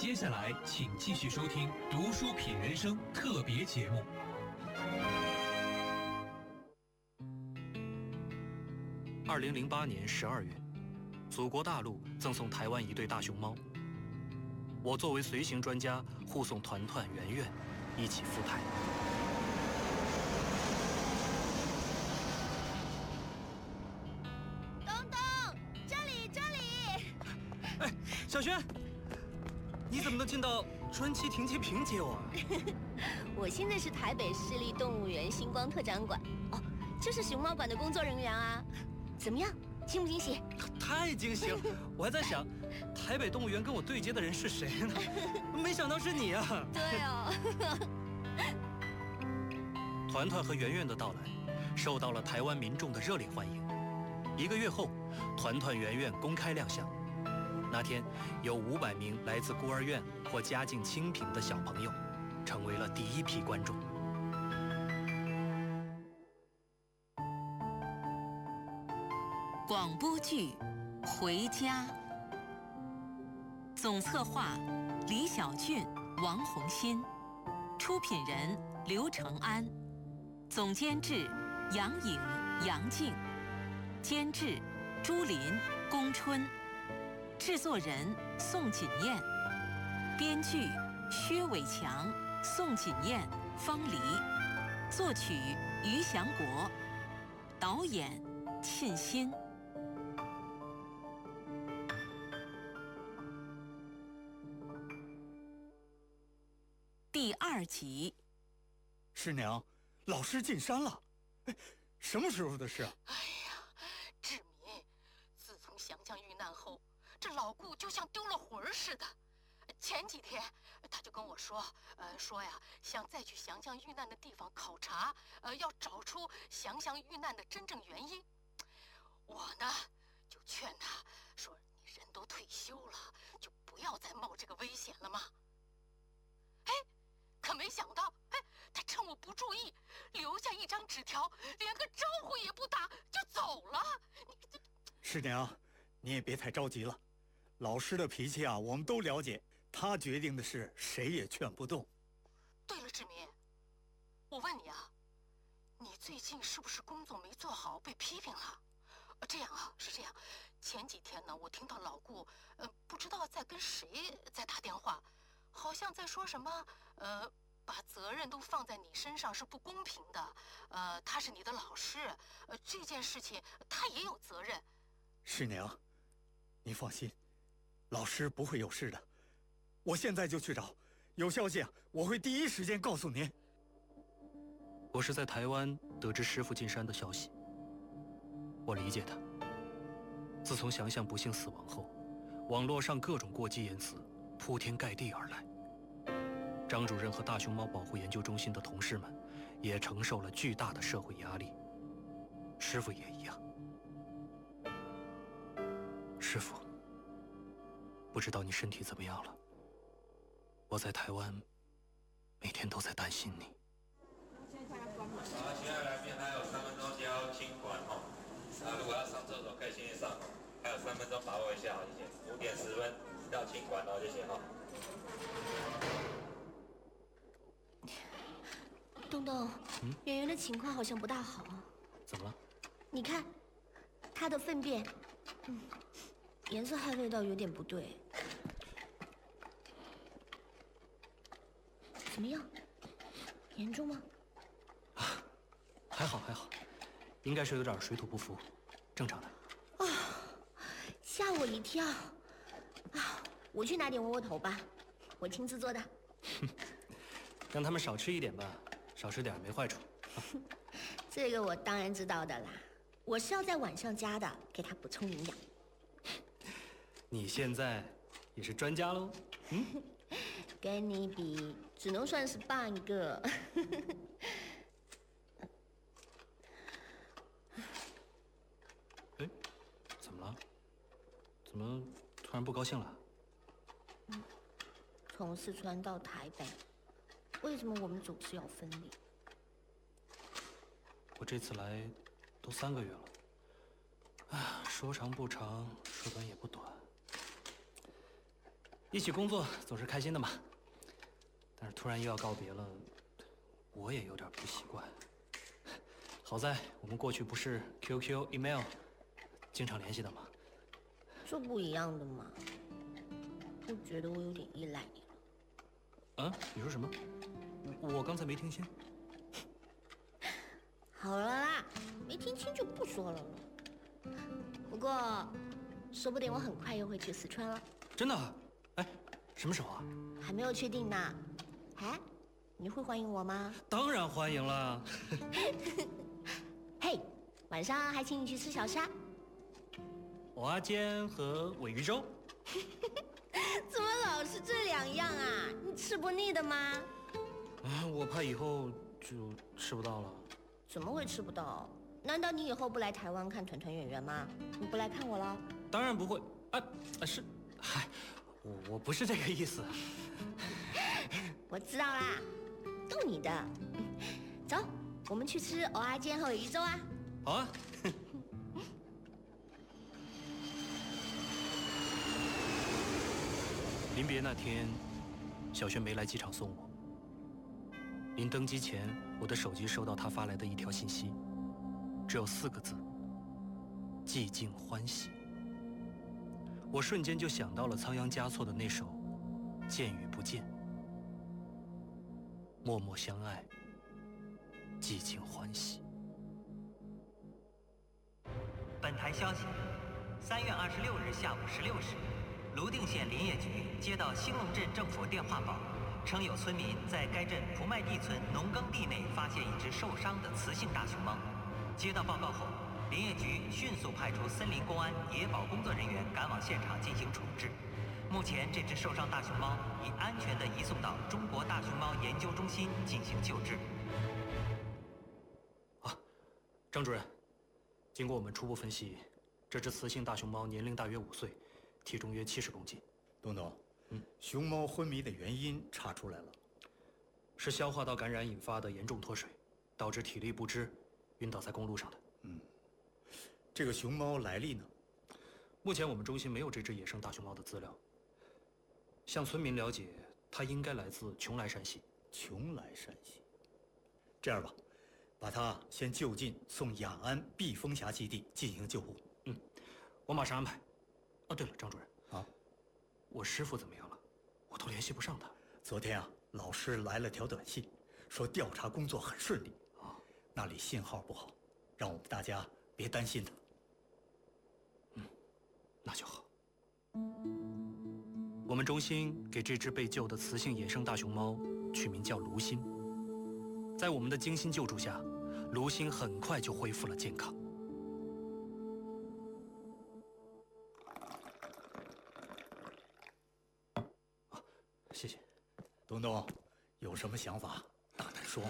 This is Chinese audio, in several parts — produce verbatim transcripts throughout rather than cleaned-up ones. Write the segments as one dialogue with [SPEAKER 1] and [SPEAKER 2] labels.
[SPEAKER 1] 接下来，请继续收听《读书品人生》特别节目。
[SPEAKER 2] 二零零八年十二月，祖国大陆赠送台湾一对大熊猫。我作为随行专家，护送团团、圆圆一起赴台。
[SPEAKER 3] 东东，这里，这里！
[SPEAKER 2] 哎，小轩，你怎么能进到专机停机坪接我啊？
[SPEAKER 3] 我现在是台北市立动物园星光特展馆，哦，就是熊猫馆的工作人员啊。怎么样，惊不惊喜？
[SPEAKER 2] 太惊喜了！我还在想，台北动物园跟我对接的人是谁呢？没想到是你啊！
[SPEAKER 3] 对哦。
[SPEAKER 2] 团团和圆圆的到来，受到了台湾民众的热烈欢迎。一个月后，团团圆圆公开亮相。那天，有五百名来自孤儿院或家境清贫的小朋友，成为了第一批观众。
[SPEAKER 4] 广播剧《回家》，总策划李小俊、王红新，出品人刘成安，总监制杨颖、杨静，监制朱琳、龚春，制作人宋锦燕，编剧薛伟强、宋锦燕、方黎，作曲于祥国，导演沁心。第二集。
[SPEAKER 5] 师娘，老师进山了。哎，什么时候的事啊？
[SPEAKER 6] 哎呀，志民，自从祥祥遇难后，这老顾就像丢了魂似的。前几天他就跟我说，呃，说呀，想再去祥祥遇难的地方考察，呃，要找出祥祥遇难的真正原因。我呢，就劝他说，你人都退休了，就不要再冒这个危险了嘛。哎。可没想到，哎，他趁我不注意，留下一张纸条，连个招呼也不打就走了。你这
[SPEAKER 5] 师娘，你也别太着急了。老师的脾气啊，我们都了解。他决定的事，谁也劝不动。
[SPEAKER 6] 对了，志民，我问你啊，你最近是不是工作没做好，被批评了？呃，这样啊，是这样。前几天呢，我听到老顾，呃，不知道在跟谁在打电话。好像在说什么，呃，把责任都放在你身上是不公平的，呃，他是你的老师，呃，这件事情他也有责任。
[SPEAKER 5] 师娘，你放心，老师不会有事的。我现在就去找，有消息啊，我会第一时间告诉您。
[SPEAKER 2] 我是在台湾得知师父进山的消息，我理解他。自从祥祥不幸死亡后，网络上各种过激言辞铺天盖地而来，张主任和大熊猫保护研究中心的同事们也承受了巨大的社会压力，师父也一样。师父，不知道你身体怎么样了？我在台湾，每天都在担心你。
[SPEAKER 7] 好，亲爱的来宾还有三分钟就要清管哦。啊，如果要上厕所可以先去上哦，还有三分钟，把握一下哦，谢谢。五点十分。要清管哦，谢谢哈。
[SPEAKER 3] 东东，嗯，圆圆的情况好像不大好。
[SPEAKER 2] 怎么了？
[SPEAKER 3] 你看，她的粪便，嗯，颜色和味道有点不对。怎么样？严重吗？
[SPEAKER 2] 啊，还好还好，应该是有点水土不服，正常的。
[SPEAKER 3] 啊，吓我一跳。啊，我去拿点窝窝头吧，我亲自做的。
[SPEAKER 2] 让他们少吃一点吧，少吃点没坏处。啊、
[SPEAKER 3] 这个我当然知道的啦，我是要在晚上加的，给他补充营养。
[SPEAKER 2] 你现在也是专家喽？嗯，
[SPEAKER 3] 跟你比，只能算是半个。
[SPEAKER 2] 哎，怎么了？怎么突然不高兴了？
[SPEAKER 3] 嗯，从四川到台北，为什么我们总是要分离？
[SPEAKER 2] 我这次来都三个月了，啊，说长不长，说短也不短。 一起工作总是开心的嘛。但是突然又要告别了，我也有点不习惯。好在我们过去不是 Q Q、email 经常联系的吗？
[SPEAKER 3] 这不一样的嘛。我觉得我有点依赖你了。
[SPEAKER 2] 啊？你说什么？我我刚才没听清。
[SPEAKER 3] 好了啦，没听清就不说了了。不过，说不定我很快又会去四川了。
[SPEAKER 2] 真的？哎，什么时候啊？
[SPEAKER 3] 还没有确定呢。哎，你会欢迎我吗？
[SPEAKER 2] 当然欢迎了。
[SPEAKER 3] 嘿，晚上还请你去吃小虾。
[SPEAKER 2] 蚵仔煎和尾鱼粥。
[SPEAKER 3] 怎么老是这两样啊？你吃不腻的吗？
[SPEAKER 2] 啊，我怕以后就吃不到了。
[SPEAKER 3] 怎么会吃不到？难道你以后不来台湾看团团圆圆吗？你不来看我了？
[SPEAKER 2] 当然不会。啊，啊是，嗨，我我不是这个意思。
[SPEAKER 3] 我知道啦，逗你的。走，我们去吃蚵仔煎和尾鱼粥啊！
[SPEAKER 2] 好啊。临别那天，小轩没来机场送我。临登机前，我的手机收到他发来的一条信息，只有四个字：寂静欢喜。我瞬间就想到了仓央嘉措的那首《见与不见》，默默相爱，寂静欢喜。
[SPEAKER 8] 本台消息：三月二十六日下午十六时，泸定县林业局接到兴隆镇政府电话报，称有村民在该镇蒲麦地村农耕地内发现一只受伤的雌性大熊猫。接到报告后，林业局迅速派出森林公安、野保工作人员赶往现场进行处置。目前，这只受伤大熊猫已安全地移送到中国大熊猫研究中心进行救治。
[SPEAKER 2] 啊，张主任，经过我们初步分析，这只雌性大熊猫年龄大约五岁，体重约七十公斤。
[SPEAKER 5] 东东，
[SPEAKER 2] 嗯，
[SPEAKER 5] 熊猫昏迷的原因查出来了，
[SPEAKER 2] 是消化道感染引发的严重脱水，导致体力不支，晕倒在公路上的。
[SPEAKER 5] 嗯，这个熊猫来历呢？
[SPEAKER 2] 目前我们中心没有这只野生大熊猫的资料。向村民了解，它应该来自邛崃山系。
[SPEAKER 5] 邛崃山系。这样吧，把它先就近送雅安避风峡基地进行救护。
[SPEAKER 2] 嗯，我马上安排。哦，对了，张主任。
[SPEAKER 5] 啊，
[SPEAKER 2] 我师傅怎么样了？我都联系不上他。
[SPEAKER 5] 昨天啊，老师来了条短信，说调查工作很顺利。
[SPEAKER 2] 啊，
[SPEAKER 5] 那里信号不好，让我们大家别担心他。
[SPEAKER 2] 嗯，那就好。我们中心给这只被救的雌性野生大熊猫取名叫卢心。在我们的精心救助下，卢心很快就恢复了健康。啊，谢谢。
[SPEAKER 5] 东东，有什么想法，大胆说嘛。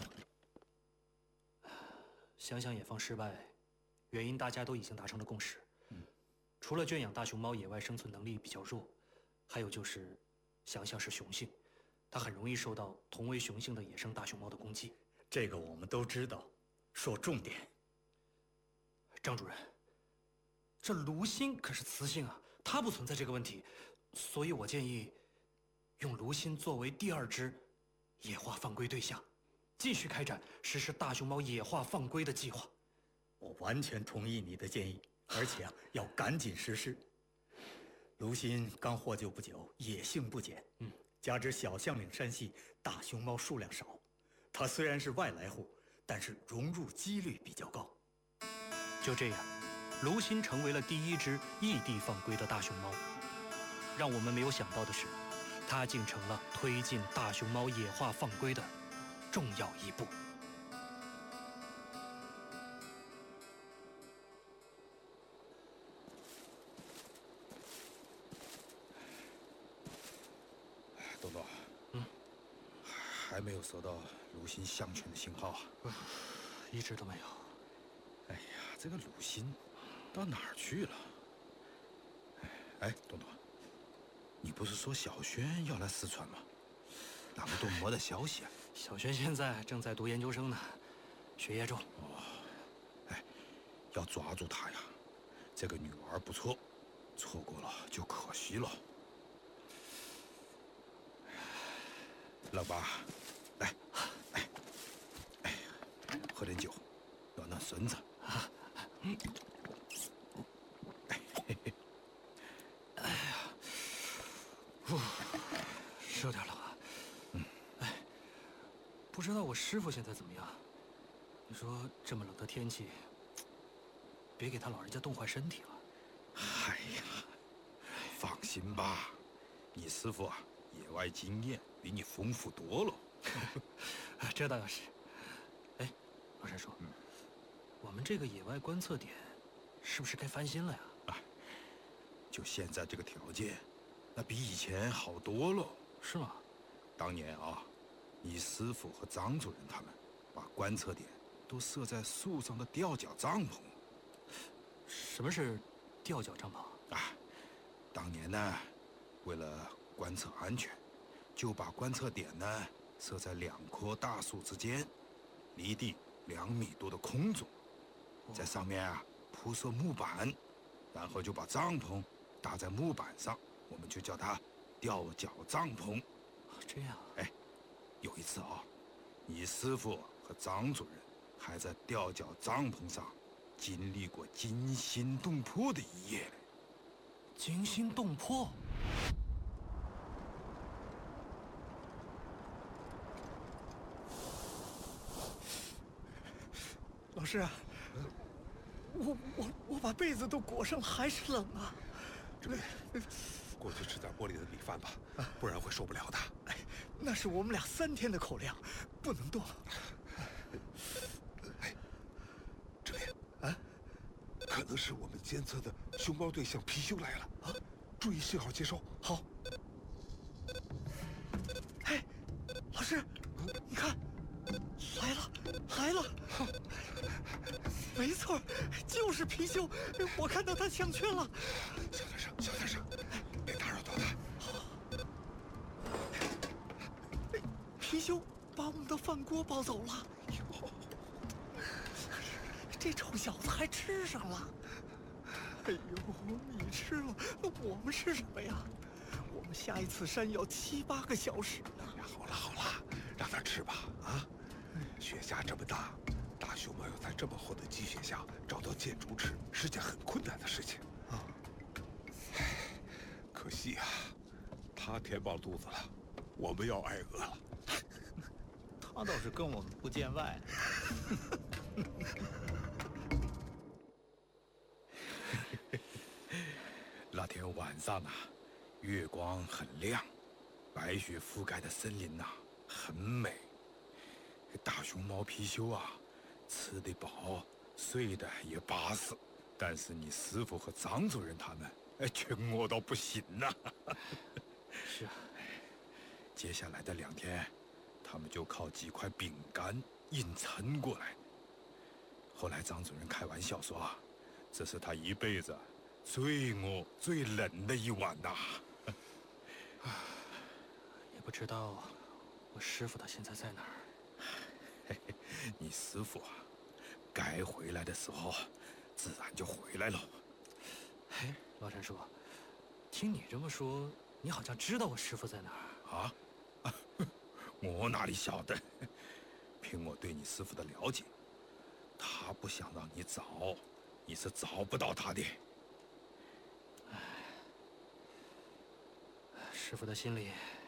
[SPEAKER 2] 想想野放失败，原因大家都已经达成了共识。
[SPEAKER 5] 嗯，
[SPEAKER 2] 除了圈养大熊猫野外生存能力比较弱，还有就是，想想是雄性，它很容易受到同为雄性的野生大熊猫的攻击。
[SPEAKER 5] 这个我们都知道，说重点。
[SPEAKER 2] 张主任，这卢心可是雌性啊，它不存在这个问题，所以我建议，用卢心作为第二只野化放归对象，继续开展实施大熊猫野化放归的计划。
[SPEAKER 5] 我完全同意你的建议，而且啊，要赶紧实施。卢心刚获救不久，野性不减，
[SPEAKER 2] 嗯，
[SPEAKER 5] 加之小象岭山系大熊猫数量少，它虽然是外来户，但是融入几率比较高。
[SPEAKER 2] 就这样，卢心成为了第一只异地放归的大熊猫。让我们没有想到的是，它竟成了推进大熊猫野化放归的重要一步。
[SPEAKER 9] 东东，
[SPEAKER 2] 嗯，
[SPEAKER 9] 还没有收到卢心项圈的信号啊？
[SPEAKER 2] 一直都没有。
[SPEAKER 9] 哎呀，这个卢心到哪儿去了？哎哎，东东，你不是说小轩要来四川吗？哪么都没得消息啊？
[SPEAKER 2] 小轩现在正在读研究生呢，学业重。
[SPEAKER 9] 哦，哎，要抓住他呀！这个女儿不错，错过了就可惜了。 老爸，来，来，哎，喝点酒，暖暖孙子。啊，嗯，哎，嘿嘿，
[SPEAKER 2] 哎呀，呼，是有点冷啊。嗯，哎，不知道我师傅现在怎么样？你说这么冷的天气，别给他老人家冻坏身体了。
[SPEAKER 9] 哎呀，放心吧，你师傅啊，野外经验比你丰富多了。
[SPEAKER 2] 这倒是。哎，老山叔，嗯，我们这个野外观测点，是不是该翻新了呀？
[SPEAKER 9] 啊，就现在这个条件，那比以前好多了。
[SPEAKER 2] 是吗？
[SPEAKER 9] 当年啊，你师傅和张主任他们把观测点都设在树上的吊脚帐篷。
[SPEAKER 2] 什么是吊脚帐篷？
[SPEAKER 9] 啊，当年呢，为了观测安全，就把观测点呢设在两棵大树之间，离地两米多的空中，在上面啊铺设木板，然后就把帐篷搭在木板上，我们就叫它吊脚帐篷。
[SPEAKER 2] 这样。
[SPEAKER 9] 哎，有一次啊，你师傅和张主任还在吊脚帐篷上经历过惊心动魄的一夜嘞。
[SPEAKER 2] 惊心动魄。
[SPEAKER 5] 老师啊，我我我把被子都裹上了，还是冷啊。
[SPEAKER 10] 志明，过去吃点锅里的米饭吧，不然会受不了的。
[SPEAKER 5] 哎，那是我们俩三天的口粮，不能动。
[SPEAKER 10] 哎，志明啊，可能是我们监测的熊猫对象貔貅来了啊！注意信号接收。
[SPEAKER 5] 好。哎，老师，你看，来了，来了。没错，就是貔貅，我看到它项圈了。
[SPEAKER 10] 小点声，小点声，别打扰到它。
[SPEAKER 5] 貔貅把我们的饭锅抱走了。这臭小子还吃上了。哎呦，你吃了，那我们吃什么呀？我们下一次山要七八个小时呢。
[SPEAKER 10] 好了好了，让他吃吧啊！雪下这么大，大熊猫要在这么厚的积雪下找到箭竹吃，是件很困难的事情啊。唉，可惜啊，他填饱肚子了，我们要挨饿了。
[SPEAKER 5] 他倒是跟我们不见外。
[SPEAKER 9] 那天晚上啊，月光很亮，白雪覆盖的森林呐、啊、很美。大熊猫貔貅啊，吃得饱，睡得也巴适，但是你师傅和张主任他们，哎，却饿到不行呐、啊。
[SPEAKER 2] 是啊，
[SPEAKER 9] 接下来的两天，他们就靠几块饼干硬撑过来。后来张主任开玩笑说啊，这是他一辈子最饿、最冷的一晚呐、
[SPEAKER 2] 啊。也不知道我师傅他现在在哪儿。
[SPEAKER 9] 嘿嘿，你师傅啊，该回来的时候，自然就回来了。
[SPEAKER 2] 哎，老陈叔，听你这么说，你好像知道我师傅在哪儿
[SPEAKER 9] 啊？啊，我哪里晓得？凭我对你师傅的了解，他不想让你找，你是找不到他的。
[SPEAKER 2] 哎，师傅的心里